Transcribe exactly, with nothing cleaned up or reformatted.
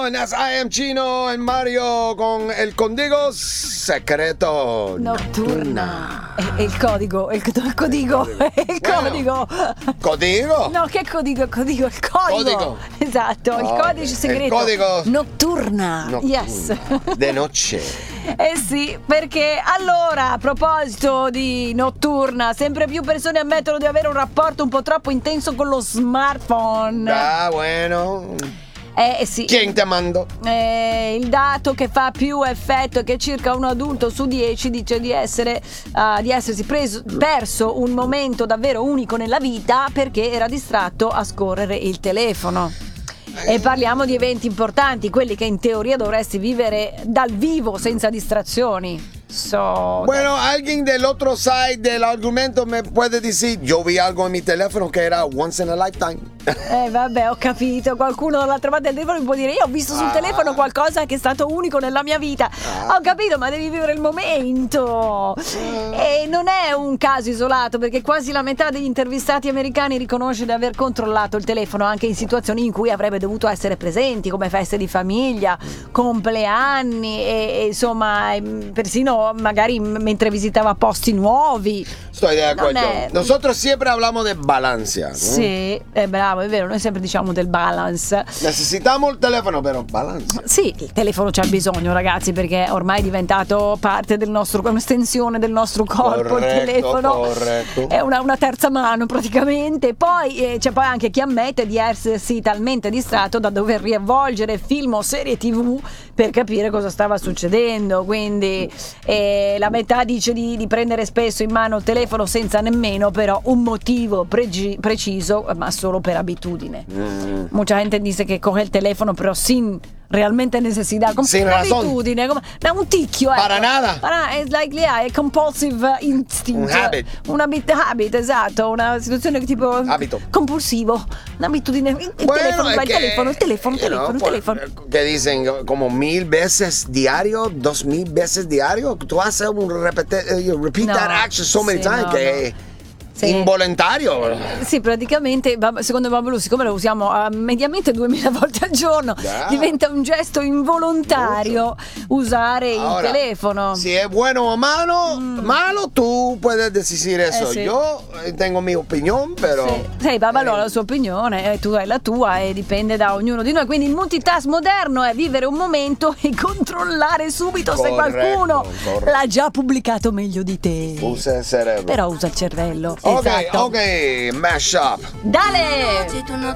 buenas. I am Chino and Mario con el código secreto notturna. E il codigo, il, il codigo, il codigo. Codigo? No, che codigo? Codigo, il codigo. Codigo. Esatto, Oh, il codice segreto. Il codigo notturna. notturna. Yes. De noche. Eh sì, perché allora, a proposito di notturna, sempre più persone ammettono di avere un rapporto un po' troppo intenso con lo smartphone. Ah, bueno. Eh sì. Chi te mando? Eh, il dato che fa più effetto è che circa un adulto su dieci dice di essere uh, di essersi preso, perso un momento davvero unico nella vita perché era distratto a scorrere il telefono. E parliamo di eventi importanti, quelli che in teoria dovresti vivere dal vivo senza distrazioni. So, bueno, alguien del otro side del argumento me puede decir, yo vi algo en mi teléfono que era once in a lifetime. Eh vabbè, ho capito. Qualcuno dall'altra parte del telefono mi può dire: io ho visto sul Ah. telefono qualcosa che è stato unico nella mia vita. Ah. Ho capito, ma devi vivere il momento. E non è un caso isolato, perché quasi la metà degli intervistati americani riconosce di aver controllato il telefono anche in situazioni in cui avrebbe dovuto essere presenti, come feste di famiglia, compleanni e, e insomma, e persino magari mentre visitava posti nuovi. Estoy de acuerdo. è- Nosotros siempre hablamos de balanza, ¿no? Sì, è bravo, è vero, noi sempre diciamo del balance. Necesitamos el teléfono, pero balanza. Sì, il telefono c'ha bisogno, ragazzi, perché ormai è diventato parte del nostro, un'estensione del nostro corpo. Corretto, il telefono corretto. è una, una terza mano praticamente. Poi eh, c'è poi anche chi ammette di essersi talmente distratto da dover riavvolgere film o serie tv per capire cosa stava succedendo. Quindi eh, la metà dice di, di prendere spesso in mano il telefono senza nemmeno però un motivo pregi- preciso, ma solo per abitudine. Mm. Mucha gente dice que coge el teléfono pero sin realmente necesidad, como Sin una razón. abitudine, come da un ticchio, ecco. Para nada. Para, è like yeah, è compulsive instinct, Un habit. un habit, habit, esatto, una situazione tipo Abito. compulsivo, un'abitudine, il Bueno, telefono, es va, il que, telefono, il telefono, il you know, telefono, il por- telefono. que dicen como mil veces diario, dos mil veces diario. Tú haces un repete, you repeat No, that action so many sì, times no, que no. Sì. involontario. Sì, praticamente, Bab- secondo Babalu, siccome lo usiamo uh, mediamente duemila volte al giorno, Yeah. diventa un gesto involontario usare Ahora, il telefono. Si es bueno o malo, malo, tú puedes decir eso. Eh, sí. Yo eh, tengo mi opinión, pero Sì, sì, Babalò ha la sua opinione, e tu hai la tua e dipende da ognuno di noi. Quindi il multitask moderno è vivere un momento e controllare subito se Corretto, qualcuno corretto. l'ha già pubblicato meglio di te. usa el cerebro. Però usa il cervello. Ok, Esatto. ok, mash up. Dale! Si tú no